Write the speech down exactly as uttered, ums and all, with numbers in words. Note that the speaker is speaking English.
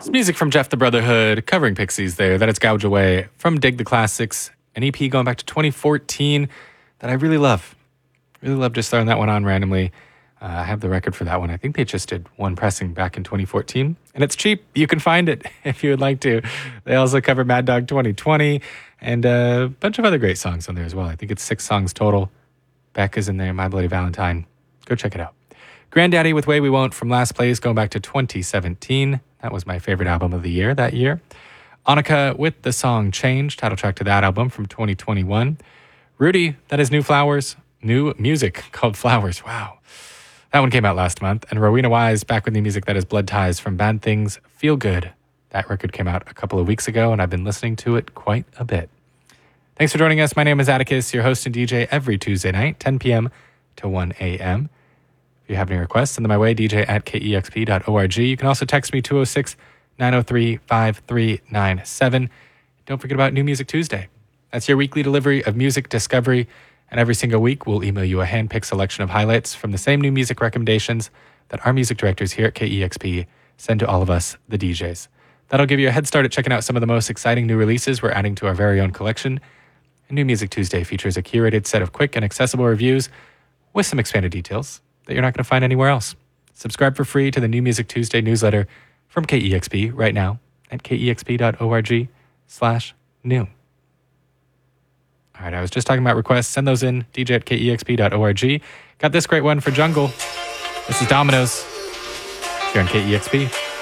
Music from Jeff the Brotherhood, covering Pixies there. That is Gouge Away from Dig the Classics, an E P going back to twenty fourteen that I really love. Really love just throwing that one on randomly. Uh, I have the record for that one. I think they just did one pressing back in twenty fourteen, and it's cheap. You can find it if you would like to. They also cover Mad Dog twenty twenty and a bunch of other great songs on there as well. I think it's six songs total. Beck is in there, My Bloody Valentine. Go check it out. Granddaddy with Way We Won't from Last Place going back to twenty seventeen. That was my favorite album of the year that year. Annika with the song Change, title track to that album from twenty twenty-one. Rudy, that is New Flowers, new music called Flowers. Wow. That one came out last month. And Rowena Wise back with new music that is Blood Ties from Bad Things, Feel Good. That record came out a couple of weeks ago, and I've been listening to it quite a bit. Thanks for joining us. My name is Atticus, your host and D J every Tuesday night, ten p.m. to one a.m. If you have any requests, send them my way, d j at k e x p dot org. You can also text me two oh six, nine oh three, five three nine seven. Don't forget about New Music Tuesday. That's your weekly delivery of music discovery, and every single week we'll email you a hand-picked selection of highlights from the same new music recommendations that our music directors here at K E X P send to all of us, the D Js. That'll give you a head start at checking out some of the most exciting new releases we're adding to our very own collection. And New Music Tuesday features a curated set of quick and accessible reviews with some expanded details that you're not going to find anywhere else. Subscribe for free to the New Music Tuesday newsletter from K E X P right now at k e x p dot org slash new. All right, I was just talking about requests. Send those in, d j at k e x p dot org. Got this great one for Jungle. This is Dominoes here on K E X P.